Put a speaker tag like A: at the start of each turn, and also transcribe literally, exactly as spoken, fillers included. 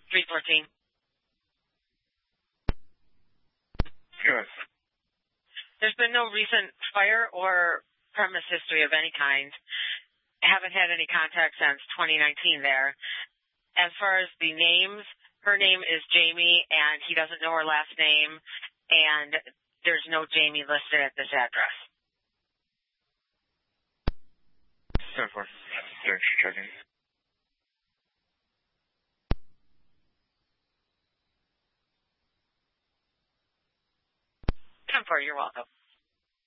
A: three fourteen.
B: Good.
A: There's been no recent fire or premise history of any kind. Haven't had any contact since twenty nineteen there. As far as the names, her name is Jamie, and he doesn't know her last name, and there's no Jamie listed at this address.
B: ten four. Thanks for checking.
A: ten four, you're welcome.